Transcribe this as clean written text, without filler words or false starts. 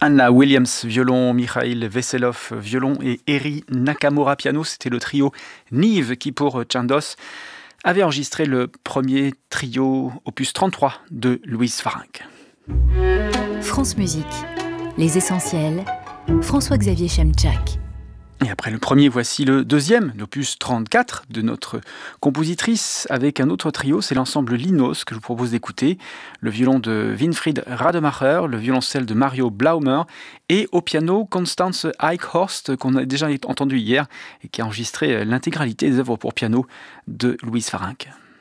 Anna Williams, violon, Mikhail Veselov, violon et Eri Nakamura, piano. C'était le trio Nive qui, pour Chandos, avait enregistré le premier trio opus 33 de Louise Farinck. France Musique, les essentiels, François-Xavier Chemchak. Et après le premier, voici le deuxième, l'opus 34 de notre compositrice, avec un autre trio, c'est l'ensemble Linos que je vous propose d'écouter. Le violon de Winfried Rademacher, le violoncelle de Mario Blaumer et au piano Constance Eichhorst, qu'on a déjà entendu hier et qui a enregistré l'intégralité des œuvres pour piano de Louise Farinck.